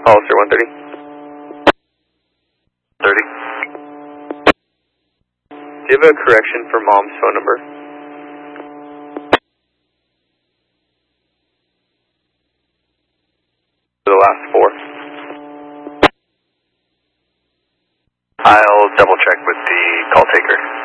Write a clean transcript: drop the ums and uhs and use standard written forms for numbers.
Hollister 130. 30. Do you have a correction for mom's phone number? The last four. I'll double check with the call taker.